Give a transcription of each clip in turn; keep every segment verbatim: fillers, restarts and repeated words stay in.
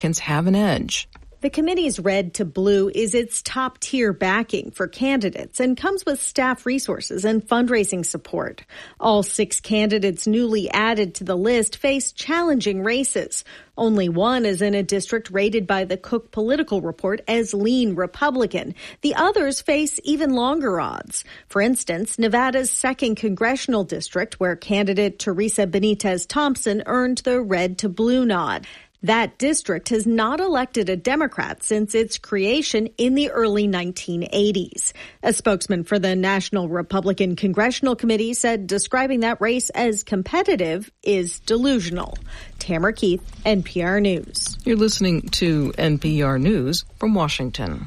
Republicans have an edge. The committee's Red to Blue is its top-tier backing for candidates and comes with staff resources and fundraising support. All six candidates newly added to the list face challenging races. Only one is in a district rated by the Cook Political Report as lean Republican. The others face even longer odds. For instance, Nevada's second congressional district, where candidate Teresa Benitez Thompson earned the Red to Blue nod. That district has not elected a Democrat since its creation in the early nineteen eighties. A spokesman for the National Republican Congressional Committee said describing that race as competitive is delusional. Tamara Keith, N P R News. You're listening to N P R News from Washington.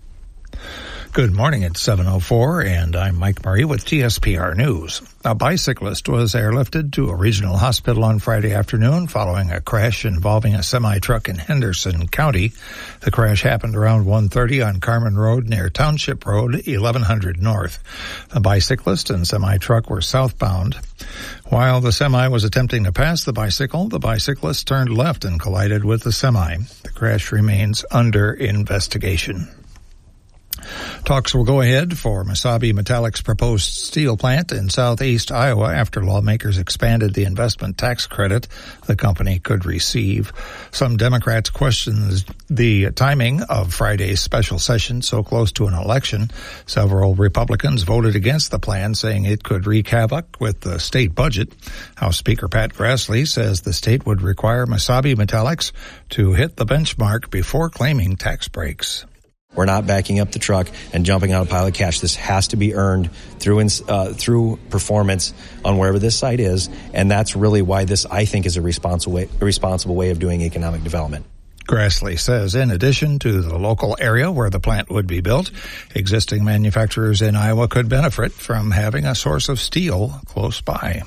Good morning, it's seven oh four, and I'm Mike Murray with T S P R News. A bicyclist was airlifted to a regional hospital on Friday afternoon following a crash involving a semi-truck in Henderson County. The crash happened around one thirty on Carmen Road near Township Road, eleven hundred North. The bicyclist and semi-truck were southbound. While the semi was attempting to pass the bicycle, the bicyclist turned left and collided with the semi. The crash remains under investigation. Talks will go ahead for Mesabi Metallic's proposed steel plant in southeast Iowa after lawmakers expanded the investment tax credit the company could receive. Some Democrats question the timing of Friday's special session so close to an election. Several Republicans voted against the plan, saying it could wreak havoc with the state budget. House Speaker Pat Grassley says the state would require Mesabi Metallics to hit the benchmark before claiming tax breaks. We're not backing up the truck and jumping on a pile of cash. This has to be earned through uh, through performance on wherever this site is, and that's really why this, I think, is a responsible way, a responsible way of doing economic development. Grassley says in addition to the local area where the plant would be built, existing manufacturers in Iowa could benefit from having a source of steel close by.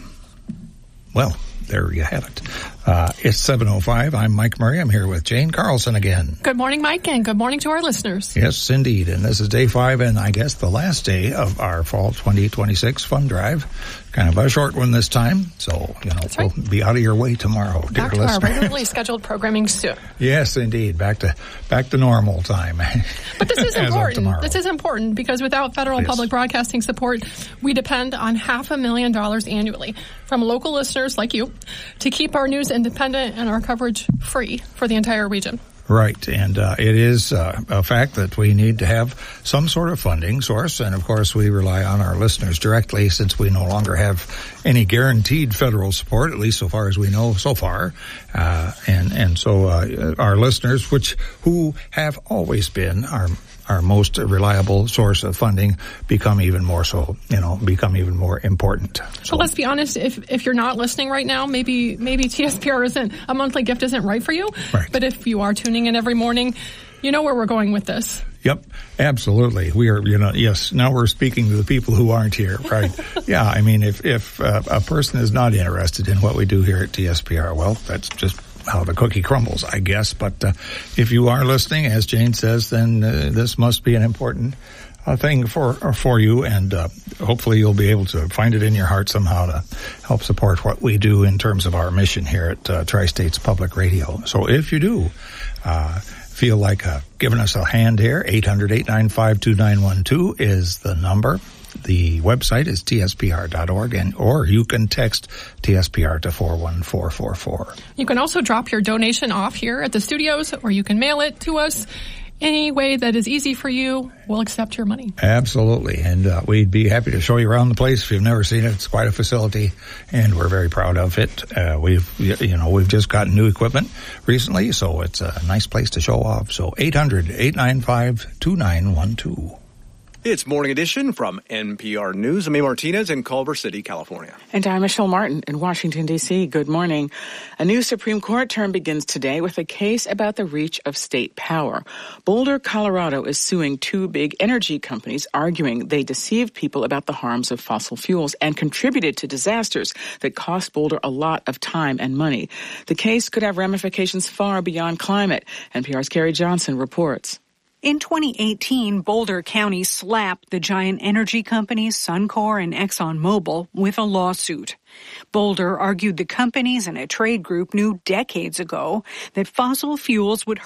Well, there you have it. Uh, it's seven oh five. I'm Mike Murray. I'm here with Jane Carlson again. Good morning, Mike, and good morning to our listeners. Yes, indeed. And this is day five and I guess the last day of our fall twenty twenty-six fund drive. Kind of a short one this time. So, you know, That's right. We'll be out of your way tomorrow, dear Back to listener. our regularly scheduled programming soon. Yes, indeed. Back to back to normal time. But this is As of important. tomorrow. This is important because without federal Yes. public broadcasting support, we depend on half a million dollars annually from local listeners like you to keep our news independent and our coverage free for the entire region. Right, and uh, it is uh, a fact that we need to have some sort of funding source, and of course we rely on our listeners directly since we no longer have any guaranteed federal support, at least so far as we know so far. Uh, and and so uh, our listeners, which who have always been our our most reliable source of funding, become even more so, you know, become even more important. So let's be honest, if if you're not listening right now, maybe maybe T S P R isn't, a monthly gift isn't right for you. Right. But if you are tuning in every morning, you know where we're going with this. Yep, absolutely. We are, you know, yes, now we're speaking to the people who aren't here, right? Yeah, I mean, if, if uh, a person is not interested in what we do here at T S P R, well, that's just how the cookie crumbles, I guess. But uh, if you are listening, as Jane says, then uh, this must be an important uh, thing for for you, and uh, hopefully you'll be able to find it in your heart somehow to help support what we do in terms of our mission here at uh, Tri-States Public Radio. So if you do uh, feel like uh, giving us a hand here, eight hundred, eight nine five, two nine one two is the number. The website is T S P R dot org, and or you can text T S P R to four one four four four. You can also drop your donation off here at the studios, or you can mail it to us. Any way that is easy for you, we'll accept your money. Absolutely, and uh, we'd be happy to show you around the place if you've never seen it. It's quite a facility, and we're very proud of it. Uh, we've, you know, we've just gotten new equipment recently, so it's a nice place to show off. So eight hundred, eight nine five, two nine one two. It's Morning Edition from N P R News. I'm A. Martinez in Culver City, California. And I'm Michelle Martin in Washington, D C. Good morning. A new Supreme Court term begins today with a case about the reach of state power. Boulder, Colorado is suing two big energy companies, arguing they deceived people about the harms of fossil fuels and contributed to disasters that cost Boulder a lot of time and money. The case could have ramifications far beyond climate. N P R's Carrie Johnson reports. In twenty eighteen, Boulder County slapped the giant energy companies Suncor and ExxonMobil with a lawsuit. Boulder argued the companies and a trade group knew decades ago that fossil fuels would